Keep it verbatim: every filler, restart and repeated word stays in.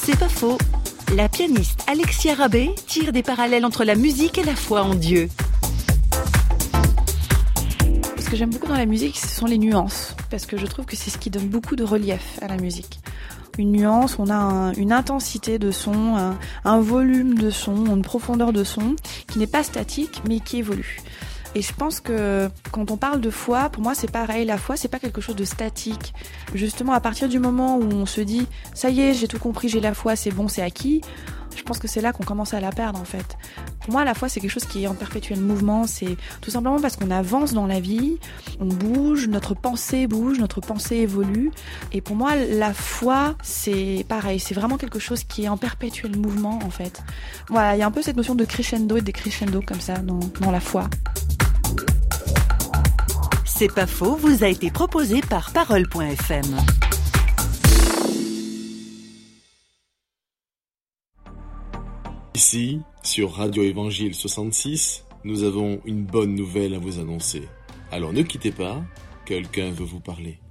C'est pas faux. La pianiste Alexia Rabé tire des parallèles entre la musique et la foi en Dieu. Ce que j'aime beaucoup dans la musique, ce sont les nuances, parce que je trouve que c'est ce qui donne beaucoup de relief à la musique. Une nuance, on a un, une intensité de son, un, un volume de son, une profondeur de son qui n'est pas statique mais qui évolue. Et je pense que quand on parle de foi, pour moi c'est pareil, la foi c'est pas quelque chose de statique. Justement à partir du moment où on se dit ça y est, j'ai tout compris, j'ai la foi, c'est bon, c'est acquis, je pense que c'est là qu'on commence à la perdre en fait. Pour moi la foi c'est quelque chose qui est en perpétuel mouvement, c'est tout simplement parce qu'on avance dans la vie, on bouge, notre pensée bouge, notre pensée évolue. Et pour moi la foi c'est pareil, c'est vraiment quelque chose qui est en perpétuel mouvement en fait. Voilà, il y a un peu cette notion de crescendo et de décrescendo comme ça dans, dans la foi. C'est pas faux, vous a été proposé par Parole point F M. Ici, sur Radio Évangile soixante-six, nous avons une bonne nouvelle à vous annoncer. Alors ne quittez pas, quelqu'un veut vous parler.